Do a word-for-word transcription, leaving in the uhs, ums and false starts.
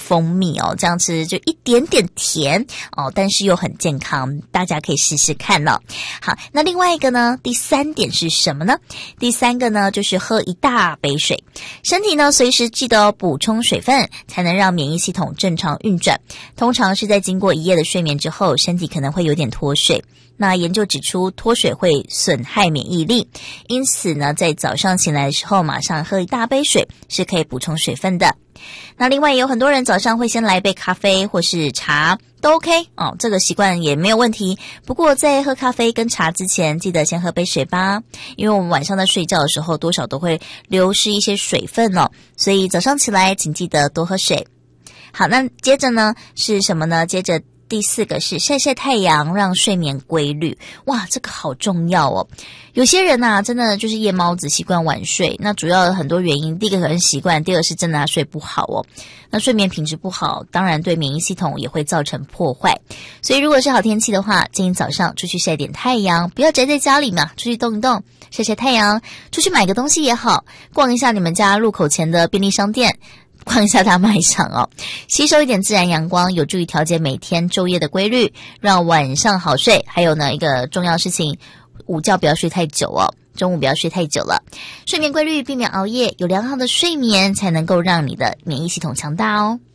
蜂蜜哦，这样吃就一点点甜哦，但是又很健康，大家可以试试看哦。好，那另外一个呢，第三点是什么呢？第三个呢，就是喝一大杯水，身体呢随时记得补充水分，才能让免疫系统正常运转。通常是在经过一夜的睡眠之后，身体可能会有点脱水。那研究指出，脱水会损害免疫力，因此呢，在早上醒来的时候，马上喝一大杯水是可以补充水分的。那另外有很多人早上会先来一杯咖啡或是茶，都 OK 哦，这个习惯也没有问题。不过在喝咖啡跟茶之前，记得先喝杯水吧，因为我们晚上在睡觉的时候，多少都会流失一些水分哦，所以早上起来请记得多喝水。好，那接着呢是什么呢？接着第四个是晒晒太阳，让睡眠规律。哇，这个好重要哦。有些人啊，真的就是夜猫子，习惯晚睡。那主要有很多原因，第一个可能习惯，第二个是真的他睡不好哦。那睡眠品质不好，当然对免疫系统也会造成破坏。所以如果是好天气的话，建议早上出去晒点太阳，不要宅在家里嘛，出去动一动，晒晒太阳，出去买个东西也好，逛一下你们家路口前的便利商店，逛一下大卖场哦，吸收一点自然阳光，有助于调节每天昼夜的规律，让晚上好睡。还有呢，一个重要事情，午觉不要睡太久哦，中午不要睡太久了。睡眠规律，避免熬夜，有良好的睡眠才能够让你的免疫系统强大哦。